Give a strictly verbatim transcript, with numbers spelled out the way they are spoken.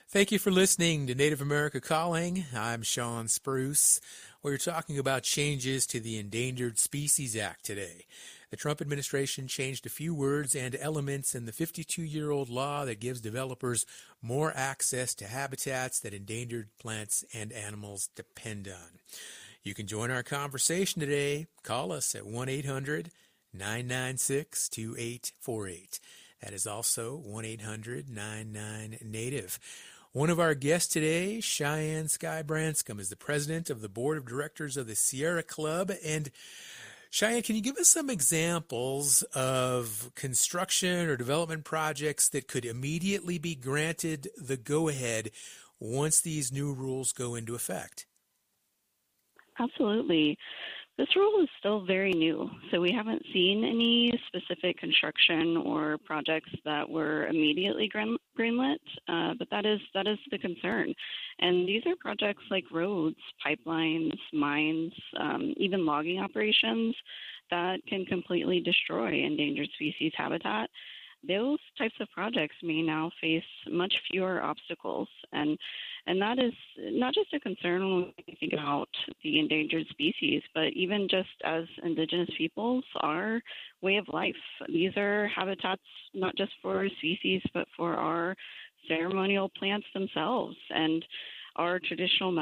Thank you for listening to Native America Calling. I'm Sean Spruce. We're talking about changes to the Endangered Species Act today. The Trump administration changed a few words and elements in the fifty-two-year-old law that gives developers more access to habitats that endangered plants and animals depend on. You can join our conversation today. Call us at one eight hundred nine nine six two eight four eight. That is also one eight hundred nine nine native. One of our guests today, Cheyenne Sky Branscombe, is the president of the board of directors of the Sierra Club. And Cheyenne, can you give us some examples of construction or development projects that could immediately be granted the go-ahead once these new rules go into effect? Absolutely. This rule is still very new, so we haven't seen any specific construction or projects that were immediately green, greenlit, uh, but that is that is the concern. And these are projects like roads, pipelines, mines, um, even logging operations that can completely destroy endangered species habitat. Those types of projects may now face much fewer obstacles, and and that is not just a concern when we think about the endangered species, but even just as Indigenous peoples, our way of life. These are habitats not just for species, but for our ceremonial plants themselves and our traditional